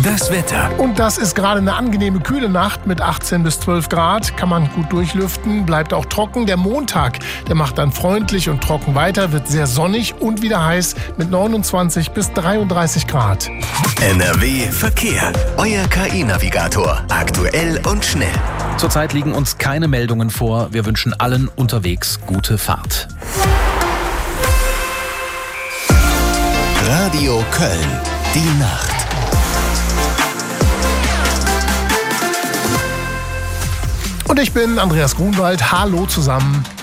Das Wetter. Und das ist gerade eine angenehme kühle Nacht mit 18 bis 12 Grad. Kann man gut durchlüften, bleibt auch trocken. Der Montag, der macht dann freundlich und trocken weiter, wird sehr sonnig und wieder heiß mit 29 bis 33 Grad. NRW Verkehr. Euer KI-Navigator. Aktuell und schnell. Zurzeit liegen uns keine Meldungen vor. Wir wünschen allen unterwegs gute Fahrt. Radio Köln. Die Nacht. Und ich bin Andreas Grunwald. Hallo zusammen.